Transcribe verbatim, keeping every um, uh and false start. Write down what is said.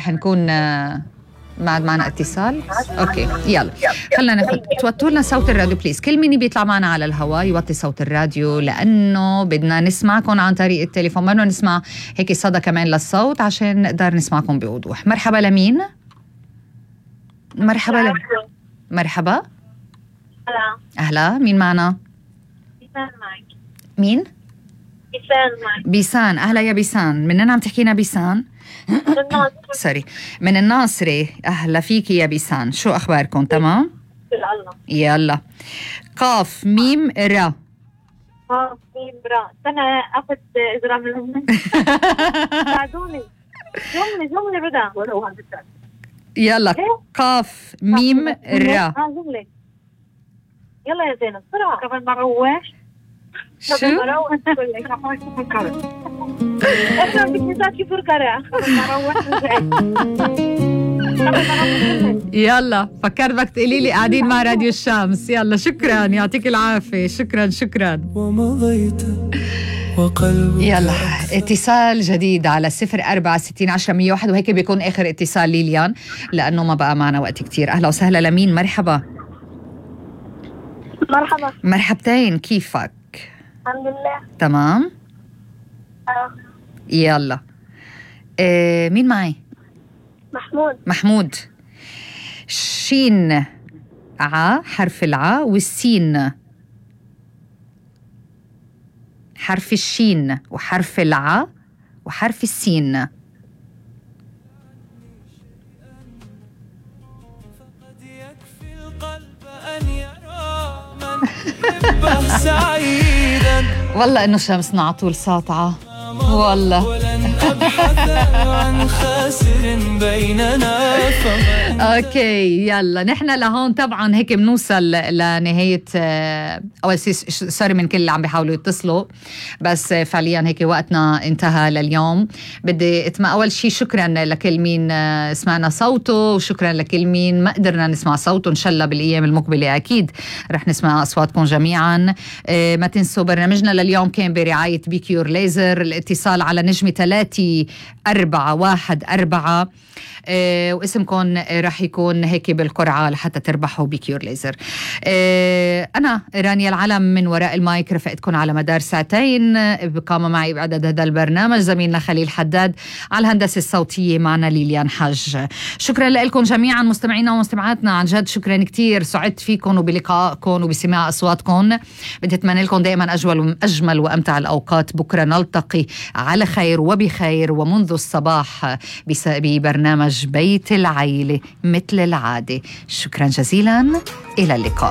رح نكون ما معنا اتصال. اوكي يلا خلينا ناخذ. توطوا لنا صوت الراديو بليز. كل مين بيطلع معنا على الهواء يوطي صوت الراديو، لانه بدنا نسمعكم عن طريق التليفون، بدنا نسمع هيك صدى كمان للصوت عشان نقدر نسمعكم بوضوح. مرحبا لمين؟ مرحبا ل... مرحبا. هلا. اهلا، مين معنا؟ بيسان معك. مين؟ بيسان معك. بيسان. اهلا يا بيسان. منين عم تحكينا بيسان؟ سوري، من الناصري. أهلا فيكي يا بيسان، شو أخباركم؟ تمام؟ يلا. قاف ميم را. قاف ميم را. أنا أخذ إجراء منهم. ساعدوني. جملة جملة بدأ. يلا قاف ميم را. آه جملة. يلا يا زينب بسرعة. قبل ما نروح. شو؟ قبل ما نروح نقول لك أخوي فكرة. احنا بنساكي فرقرة. يلا فكرت بدك تقولي لي قاعدين مع راديو الشمس. يلا شكرا، يعطيك العافية. شكرا شكرا. يلا اتصال جديد على صفر أربعة ستين عشرة مية واحد، وهيك بيكون آخر اتصال ليليان لأنه ما بقى معنا وقت كتير. أهلا وسهلا لمين؟ مرحبا. مرحبا. مرحبتين، كيفك؟ الحمد لله تمام. أه. يلا إيه مين معي؟ محمود. محمود. شين ع، حرف الع، والسين حرف الشين وحرف الع وحرف السين. والله انه شمسنا على طول ساطعه والله. اوكي يلا نحن لهون طبعا هيك بنوصل لنهايه اول شيء. سوري من كل اللي عم بيحاولوا يتصلوا، بس فعليا هيك وقتنا انتهى لليوم. بدي اتم اول شيء شكرا لكل مين سمعنا صوته، وشكرا لكل مين ما قدرنا نسمع صوته. ان شاء الله بالايام المقبله اكيد رح نسمع اصواتكم جميعا. ما تنسوا برنامجنا لليوم كان برعايه بيكيور ليزر. الاتصال على نجمة ثلاثة أربعة واحد أربعة، اه واسمكم رح يكون هيك بالقرعة لحتى تربحوا بيكيور ليزر. اه أنا رانيا العلم من وراء المايك رفقتكم على مدار ساعتين. بقام معي بعدد هذا البرنامج زميلنا خليل حداد، على الهندسة الصوتية معنا ليليان حاج. شكرا لكم جميعا مستمعينا ومستمعاتنا، عن جد شكرا كتير. سعدت فيكم وبلقائكم وبسماع أصواتكم. بدي أتمنى لكم دائما أجمل أجمل وأمتع الأوقات. بكرة نلتقي على خير وبخير ومنذ الصباح ببرنامج بيت العيلة مثل العادة. شكرا جزيلا، إلى اللقاء.